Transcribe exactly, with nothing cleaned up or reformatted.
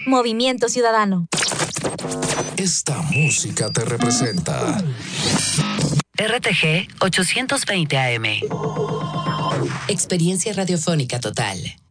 Movimiento Ciudadano. Esta música te representa. R T G ochocientos veinte A M. Experiencia radiofónica total.